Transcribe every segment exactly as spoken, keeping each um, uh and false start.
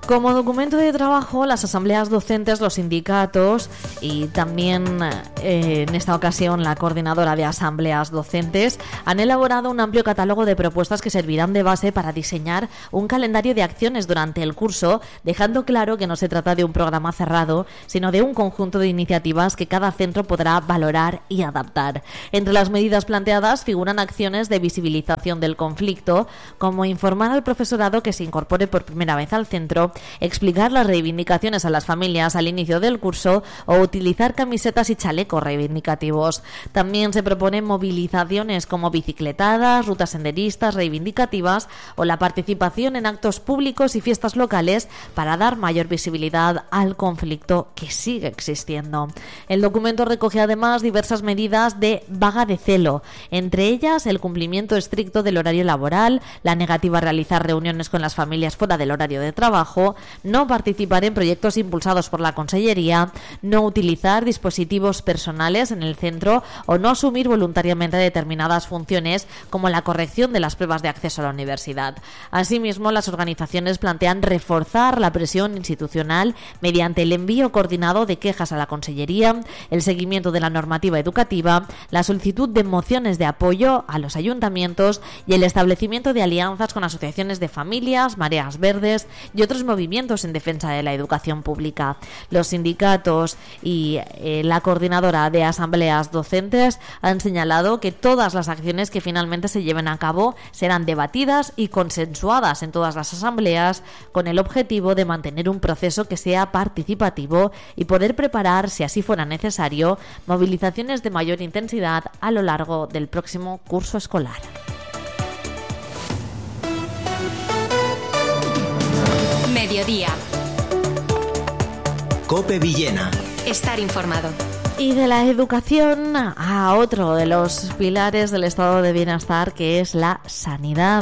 Como documento de trabajo, las asambleas docentes, los sindicatos y también eh, en esta ocasión la coordinadora de asambleas docentes han elaborado un amplio catálogo de propuestas que servirán de base para diseñar un calendario de acciones durante el curso, dejando claro que no se trata de un programa cerrado, sino de un conjunto de iniciativas que cada centro podrá valorar y adaptar. Entre las medidas planteadas figuran acciones de visibilización del conflicto, como informar al profesorado que se incorpore por primera vez al centro, explicar las reivindicaciones a las familias al inicio del curso o utilizar camisetas y chalecos reivindicativos. También se proponen movilizaciones como bicicletadas, rutas senderistas reivindicativas o la participación en actos públicos y fiestas locales para dar mayor visibilidad al conflicto que sigue existiendo. El documento recoge además diversas medidas de vaga de celo, entre ellas el cumplimiento estricto del horario laboral, la negativa a realizar reuniones con las familias fuera del horario de trabajo, no participar en proyectos impulsados por la Consellería, no utilizar dispositivos personales en el centro o no asumir voluntariamente determinadas funciones como la corrección de las pruebas de acceso a la universidad. Asimismo, las organizaciones plantean reforzar la presión institucional mediante el envío coordinado de quejas a la Consellería, el seguimiento de la normativa educativa, la solicitud de mociones de apoyo a los ayuntamientos y el establecimiento de alianzas con asociaciones de familias, mareas verdes y otros movimientos en defensa de la educación pública. Los sindicatos y eh, la coordinadora de asambleas docentes han señalado que todas las acciones que finalmente se lleven a cabo serán debatidas y consensuadas en todas las asambleas con el objetivo de mantener un proceso que sea participativo y poder preparar, si así fuera necesario, movilizaciones de mayor intensidad a lo largo del próximo curso escolar. Mediodía. COPE Villena. Estar informado. Y de la educación a otro de los pilares del estado de bienestar, que es la sanidad.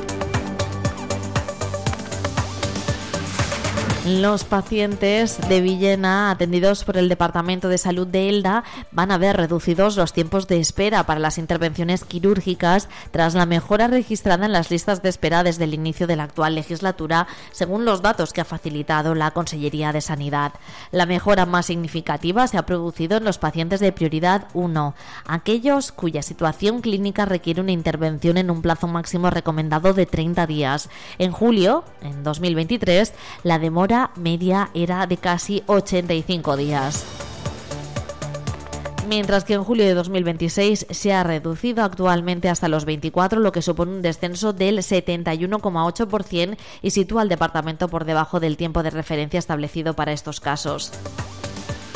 Los pacientes de Villena atendidos por el Departamento de Salud de Elda van a ver reducidos los tiempos de espera para las intervenciones quirúrgicas tras la mejora registrada en las listas de espera desde el inicio de la actual legislatura, según los datos que ha facilitado la Consellería de Sanidad. La mejora más significativa se ha producido en los pacientes de prioridad uno, aquellos cuya situación clínica requiere una intervención en un plazo máximo recomendado de treinta días. En julio, en dos mil veintitrés, la demora media era de casi ochenta y cinco días. Mientras que en julio de dos mil veintiséis se ha reducido actualmente hasta los veinticuatro, lo que supone un descenso del setenta y uno coma ocho por ciento y sitúa al departamento por debajo del tiempo de referencia establecido para estos casos.